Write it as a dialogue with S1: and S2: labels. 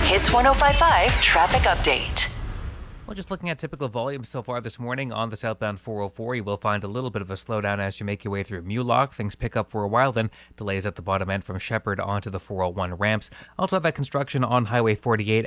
S1: Hits 105.5 traffic update.
S2: Well, just looking at typical volumes so far this morning on the southbound 404, you will find a little bit of a slowdown as you make your way through Mulock. Things pick up for a while, then delays at the bottom end from Shepherd onto the 401 ramps. Also have that construction on Highway 48